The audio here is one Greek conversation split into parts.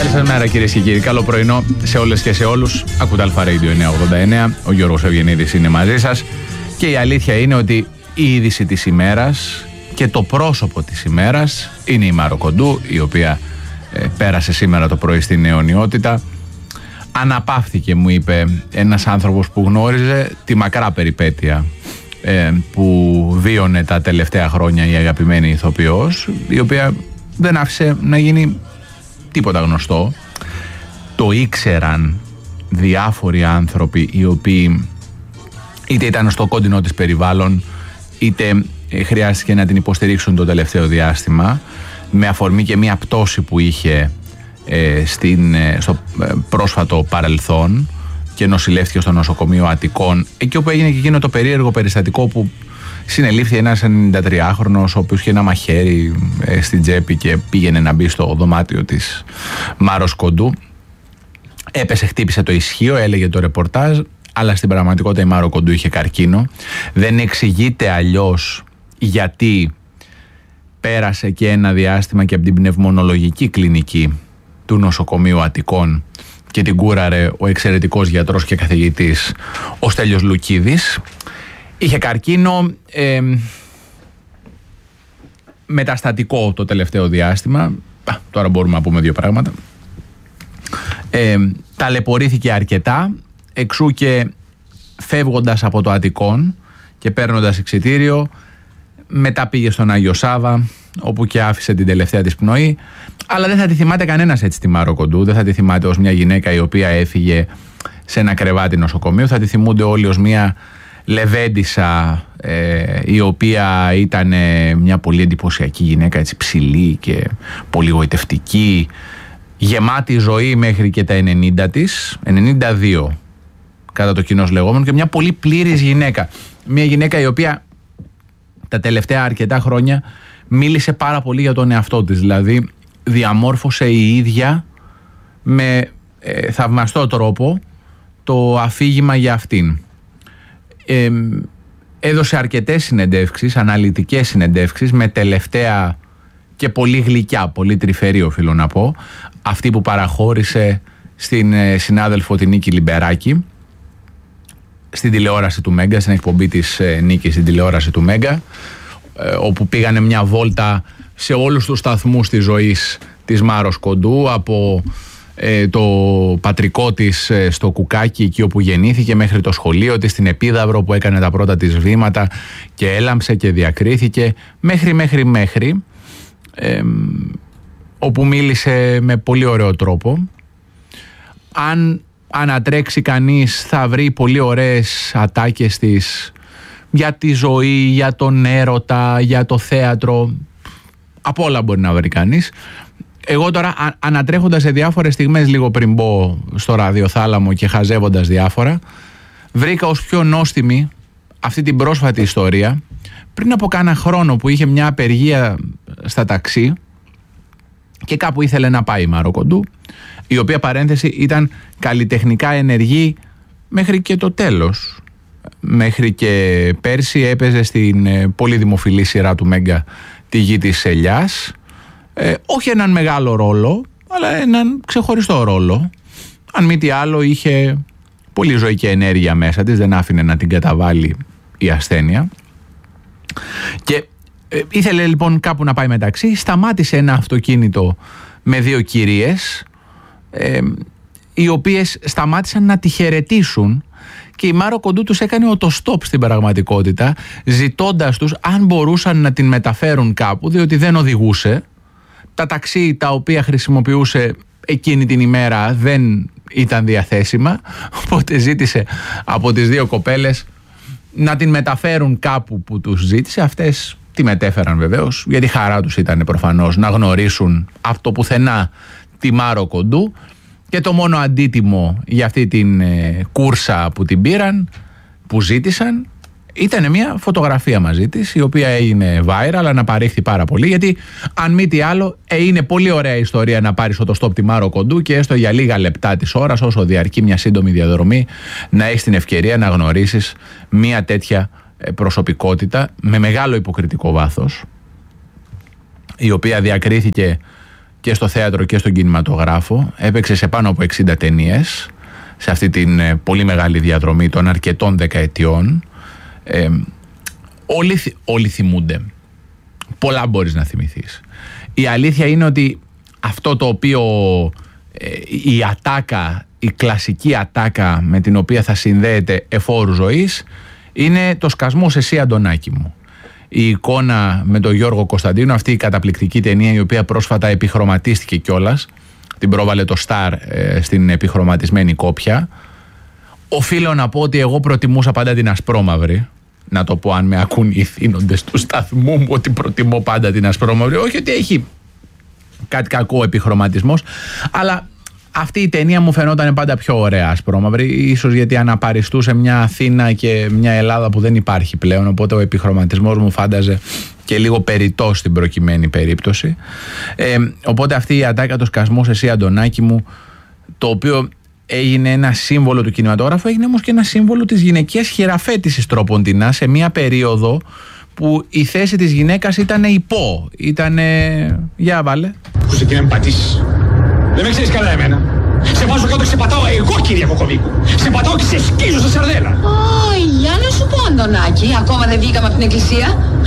Καλή σας μέρα κυρίες και κύριοι. Καλό πρωινό σε όλες και σε όλους. Ακούτε Αλφα Radio 989. Ο Γιώργος Ευγενίδης είναι μαζί σας. Και η αλήθεια είναι ότι η είδηση της ημέρας και το πρόσωπο της ημέρας είναι η Μάρο Κοντού, η οποία πέρασε σήμερα το πρωί στην αιωνιότητα. Αναπαύθηκε, μου είπε ένας άνθρωπος που γνώριζε τη μακρά περιπέτεια που βίωνε τα τελευταία χρόνια η αγαπημένη ηθοποιός, η οποία δεν άφησε να γίνει τίποτα γνωστό. Το ήξεραν διάφοροι άνθρωποι οι οποίοι είτε ήταν στο κόντινο της περιβάλλον, είτε χρειάστηκε να την υποστηρίξουν το τελευταίο διάστημα, με αφορμή και μια πτώση που είχε στο πρόσφατο παρελθόν και νοσηλεύτηκε στο νοσοκομείο Αττικών, εκεί όπου έγινε και εκείνο το περίεργο περιστατικό που συνελήφθη ένας 93χρονος ο οποίος είχε ένα μαχαίρι στην τσέπη και πήγαινε να μπει στο δωμάτιο της Μάρος Κοντού. Έπεσε, χτύπησε το ισχύο, έλεγε το ρεπορτάζ, αλλά στην πραγματικότητα η Μάρο Κοντού είχε καρκίνο. Δεν εξηγείται αλλιώς γιατί πέρασε και ένα διάστημα και από την πνευμονολογική κλινική του νοσοκομείου Αττικών και την κούραρε ο εξαιρετικός γιατρός και καθηγητής ο Στέλιος Λουκίδης. Είχε καρκίνο, μεταστατικό το τελευταίο διάστημα. Τώρα μπορούμε να πούμε δύο πράγματα. Ταλαιπωρήθηκε αρκετά, εξού και φεύγοντας από το Αττικών και παίρνοντας εξιτήριο, μετά πήγε στον Άγιο Σάβα, όπου και άφησε την τελευταία της πνοή. Αλλά δεν θα τη θυμάται κανένας έτσι τη Μάρο Κοντού. Δεν θα τη θυμάται ως μια γυναίκα η οποία έφυγε σε ένα κρεβάτι νοσοκομείου. Θα τη θυμούνται όλοι ως μια λεβέντισσα, η οποία ήταν μια πολύ εντυπωσιακή γυναίκα, έτσι ψηλή και πολύ γοητευτική, γεμάτη ζωή μέχρι και τα 90 της, 92 κατά το κοινός λεγόμενο, και μια πολύ πλήρης γυναίκα. Μια γυναίκα η οποία τα τελευταία αρκετά χρόνια μίλησε πάρα πολύ για τον εαυτό της, δηλαδή διαμόρφωσε η ίδια με θαυμαστό τρόπο το αφήγημα για αυτήν. Έδωσε αρκετές συνεντεύξεις, αναλυτικές συνεντεύξεις, με τελευταία και πολύ γλυκιά, πολύ τρυφερή οφείλω να πω, αυτή που παραχώρησε στην συνάδελφο την Νίκη Λιμπεράκη στην τηλεόραση του Μέγκα, στην εκπομπή της Νίκης στην τηλεόραση του Μέγκα, όπου πήγανε μια βόλτα σε όλους τους σταθμούς της ζωής της Μάρος Κοντού, από το πατρικό της στο Κουκάκι, εκεί όπου γεννήθηκε, μέχρι το σχολείο της στην Επίδαυρο που έκανε τα πρώτα της βήματα και έλαμψε και διακρίθηκε, μέχρι όπου μίλησε με πολύ ωραίο τρόπο. Αν ανατρέξει κανείς θα βρει πολύ ωραίες ατάκες της για τη ζωή, για τον έρωτα, για το θέατρο, από όλα μπορεί να βρει κανείς. Εγώ τώρα, ανατρέχοντας σε διάφορες στιγμές λίγο πριν μπω στο ραδιοθάλαμο και χαζεύοντας διάφορα, βρήκα ως πιο νόστιμη αυτή την πρόσφατη ιστορία πριν από κάνα χρόνο που είχε μια απεργία στα ταξί και κάπου ήθελε να πάει η Μάρο Κοντού, η οποία, παρένθεση, ήταν καλλιτεχνικά ενεργή μέχρι και το τέλος. Μέχρι και πέρσι έπαιζε στην πολύ δημοφιλή σειρά του Μέγκα «Τη γη της ελιάς». Όχι έναν μεγάλο ρόλο, αλλά έναν ξεχωριστό ρόλο. Αν μη τι άλλο, είχε πολύ ζωή και ενέργεια μέσα της, δεν άφηνε να την καταβάλει η ασθένεια. Και ήθελε λοιπόν κάπου να πάει μεταξύ. Σταμάτησε ένα αυτοκίνητο με δύο κυρίες, οι οποίες σταμάτησαν να τη χαιρετήσουν, και η Μάρο Κοντού τους έκανε οτοστόπ στην πραγματικότητα, ζητώντας τους αν μπορούσαν να την μεταφέρουν κάπου, διότι δεν οδηγούσε. Τα ταξί τα οποία χρησιμοποιούσε εκείνη την ημέρα δεν ήταν διαθέσιμα, οπότε ζήτησε από τις δύο κοπέλες να την μεταφέρουν κάπου που τους ζήτησε. Αυτές τη μετέφεραν βεβαίως, γιατί χαρά τους ήταν προφανώς να γνωρίσουν από το πουθενά τη Μάρο Κοντού, και το μόνο αντίτιμο για αυτή την κούρσα που την πήραν, που ζήτησαν, ήταν μια φωτογραφία μαζί της, η οποία έγινε viral, αναπαρήχθη πάρα πολύ, γιατί αν μη τι άλλο είναι πολύ ωραία ιστορία να πάρεις οτοστόπ τη Μάρο Κοντού και έστω για λίγα λεπτά της ώρας, όσο διαρκεί μια σύντομη διαδρομή, να έχεις την ευκαιρία να γνωρίσεις μια τέτοια προσωπικότητα με μεγάλο υποκριτικό βάθος, η οποία διακρίθηκε και στο θέατρο και στον κινηματογράφο. Έπαιξε σε πάνω από 60 ταινίες σε αυτή την πολύ μεγάλη διαδρομή των αρκετών δεκαετιών. Όλοι θυμούνται. Πολλά μπορείς να θυμηθείς. Η αλήθεια είναι ότι αυτό το οποίο η ατάκα, η κλασική ατάκα με την οποία θα συνδέεται εφόρου ζωής, είναι το σκασμός εσύ Αντωνάκη μου. Η εικόνα με τον Γιώργο Κωνσταντίνο, αυτή η καταπληκτική ταινία η οποία πρόσφατα επιχρωματίστηκε κιόλας, την πρόβαλε το Σταρ στην επιχρωματισμένη κόπια. Οφείλω να πω ότι εγώ προτιμούσα πάντα την ασπρόμαυρη. Να το πω αν με ακούν οι θύνοντες του σταθμού μου, ότι προτιμώ πάντα την ασπρόμαυρη. Όχι ότι έχει κάτι κακό επιχρωματισμός, αλλά αυτή η ταινία μου φαινόταν πάντα πιο ωραία ασπρόμαυρη, ίσως γιατί αναπαριστούσε μια Αθήνα και μια Ελλάδα που δεν υπάρχει πλέον, οπότε ο επιχρωματισμός μου φάνταζε και λίγο περιττό στην προκειμένη περίπτωση. Οπότε αυτή η ατάκα, το σκασμός εσύ Αντωνάκη μου, το οποίο έγινε ένα σύμβολο του κινηματογράφου, έγινε όμως και ένα σύμβολο της γυναικείας χειραφέτησης τροποντινά σε μια περίοδο που η θέση της γυναίκας ήταν υπό. Για βάλε. Που σε να με πατήσεις. Δεν με ξέρεις καλά εμένα. Σε βάζω κάτω και σε πατάω εγώ, κυρία Κοκοβίκου. Σε πατάω και σε σκίζω στα σαρδέλα. Για να σου πω, Αντωνάκη, ακόμα δεν βγήκαμε από την εκκλησία.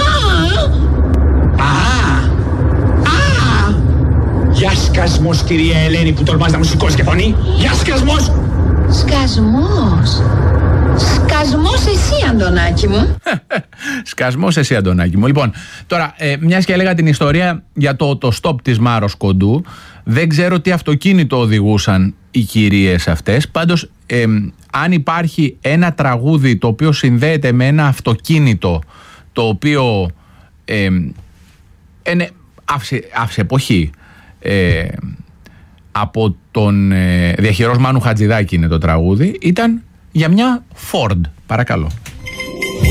Γεια σκασμός, κυρία Ελένη, που τολμάς να μου σηκώσεις και φωνή. Γεια σκασμός. Σκασμός. Σκασμός εσύ, Αντωνάκη μου. Σκασμός εσύ, Αντωνάκη μου. Λοιπόν, τώρα, μιας και έλεγα την ιστορία για το stop της Μάρος Κοντού, δεν ξέρω τι αυτοκίνητο οδηγούσαν οι κυρίες αυτές. Πάντως, αν υπάρχει ένα τραγούδι το οποίο συνδέεται με ένα αυτοκίνητο το οποίο είναι άφησε εποχή, από τον διαχειρός Μάνου Χατζηδάκη είναι το τραγούδι, ήταν για μια Ford. Παρακαλώ.